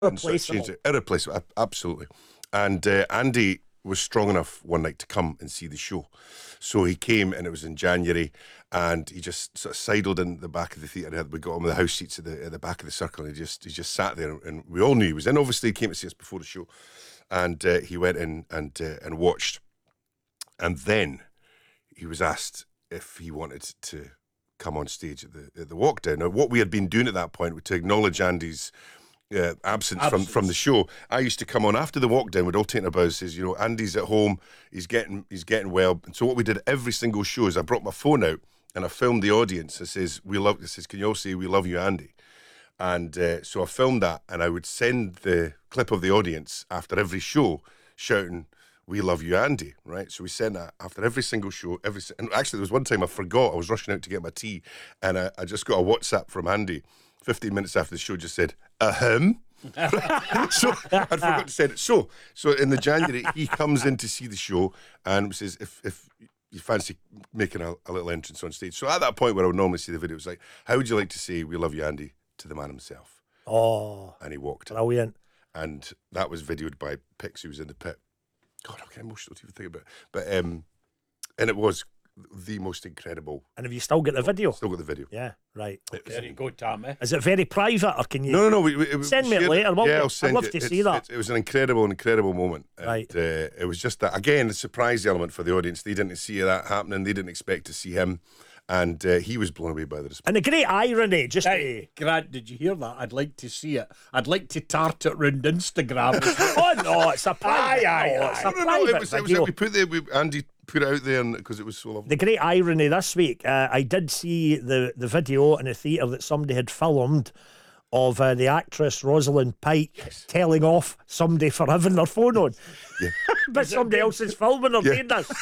and sort of changed it. Irreplaceable, absolutely. And Andy was strong enough one night to come and see the show. So he came, and it was in January, and he just sort of sidled in the back of the theatre. We got him with the house seats at the back of the circle, and he just sat there, and we all knew he was in. Obviously, he came to see us before the show, and he went in and watched. And then he was asked if he wanted to come on stage at the walk down. Now, what we had been doing at that point was to acknowledge Andy's absence from the show. I used to come on after the walk down. We'd all take a buzz. Says, Andy's at home. He's getting well. And so what we did every single show is I brought my phone out and I filmed the audience. It says, can you all say we love you, Andy? And so I filmed that, and I would send the clip of the audience after every show shouting, "We love you, Andy," right? So we sent that after every single show. And actually, there was one time I forgot. I was rushing out to get my tea, and I just got a WhatsApp from Andy 15 minutes after the show, just said, ahem. So I forgot to send it. So in the January, he comes in to see the show and says, if you fancy making a little entrance on stage. So at that point where I would normally see the video, it was like, how would you like to say "we love you, Andy" to the man himself? Oh, and he walked. Brilliant. And that was videoed by Pix, who was in the pit. God, I'm getting emotional to even think about it. But and it was the most incredible. And have you still got the video? Still got the video. Yeah, right. There you go, Tommy. Is it very private, or can you? No. Send me it later. Yeah, I'll send I'd love to see that. It was an incredible moment. Right. And, it was just that, again, the surprise element for the audience. They didn't see that happening. They didn't expect to see him. And he was blown away by the response. And the great irony, Grant, did you hear that? I'd like to see it. I'd like to tart it round Instagram. Oh no, it's a private. Andy put it out there because it was so lovely. The great irony this week, I did see the video in a theatre that somebody had filmed of the actress Rosalind Pike telling off somebody for having their phone on. Yeah. But somebody else is filming her doing this.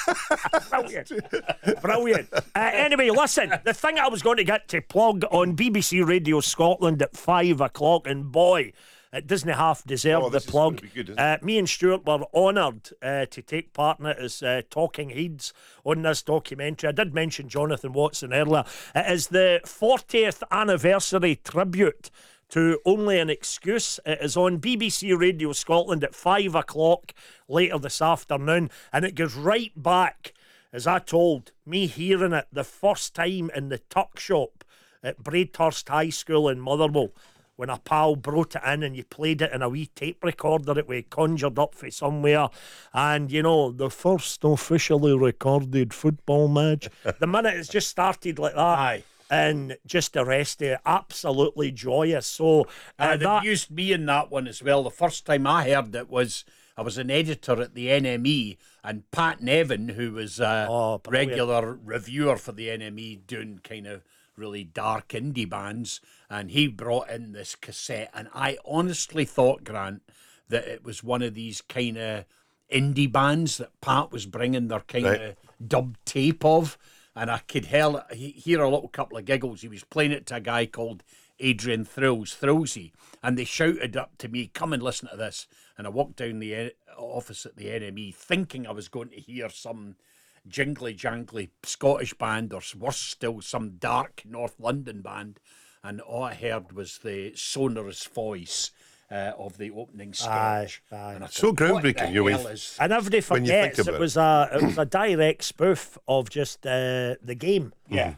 Brilliant. Anyway, listen, the thing I was going to get to plug on BBC Radio Scotland at 5 o'clock, and boy, it doesn't half deserve the plug. Good, me and Stuart were honoured to take part in it as talking heads on this documentary. I did mention Jonathan Watson earlier. It is the 40th anniversary tribute to Only an Excuse. It is on BBC Radio Scotland at 5 o'clock later this afternoon, and it goes right back, as I told me hearing it the first time in the tuck shop at Braidhurst High School in Motherwell, when a pal brought it in and you played it in a wee tape recorder that we conjured up for somewhere. And, the first officially recorded football match. The minute it's just started like that. Aye. And just the rest of it, absolutely joyous. So they used me in that one as well. The first time I heard it was, I was an editor at the NME, and Pat Nevin, who was a regular reviewer for the NME, doing kind of really dark indie bands, and he brought in this cassette, and I honestly thought, Grant, that it was one of these kind of indie bands that Pat was bringing their kind of dubbed tape of. And I could hear a little couple of giggles. He was playing it to a guy called Adrian Thrillsy, and they shouted up to me, "Come and listen to this." And I walked down the office at the NME thinking I was going to hear some jingly-jangly Scottish band, or worse still, some dark North London band. And all I heard was the sonorous voice of the opening sketch. Aye. And I thought, so groundbreaking. And everybody forgets it was a direct spoof of just the game. Yeah.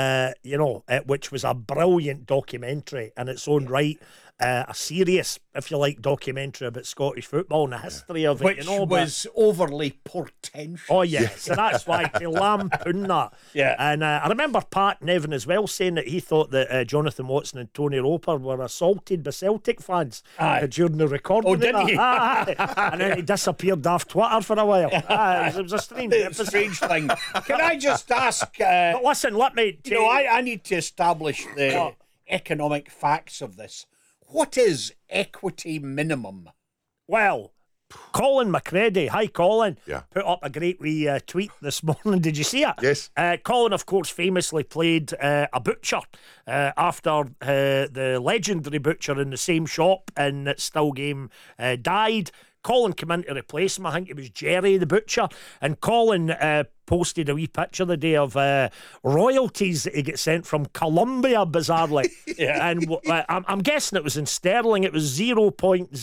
Which was a brilliant documentary in its own right, a serious, if you like, documentary about Scottish football and the history of it. Which was overly portentous. Oh, yes. So that's why to lampoon that. Yeah. And I remember Pat Nevin as well saying that he thought that Jonathan Watson and Tony Roper were assaulted by Celtic fans during the recording. Oh, didn't he? And then he disappeared off Twitter for a while. It was a strange thing. Can I just ask... but listen, let me... I need to establish the economic facts of this. What is equity minimum? Well, Colin McCready, hi Colin, put up a great wee tweet this morning. Did you see it? Yes. Colin, of course, famously played a butcher after the legendary butcher in the same shop in Stillgame died. Colin came in to replace him. I think it was Jerry the butcher. And Colin posted a wee picture the day of royalties that he gets sent from Colombia, bizarrely. And I'm guessing it was in sterling. It was 0.0